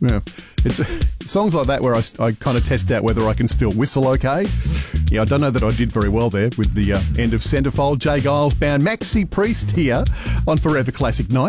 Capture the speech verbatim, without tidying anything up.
Yeah. It's songs like that where I, I kind of test out whether I can still whistle okay. Yeah, I don't know that I did very well there with the uh, end of Centerfold. Jay Giles band Maxi Priest here on Forever Classic Night.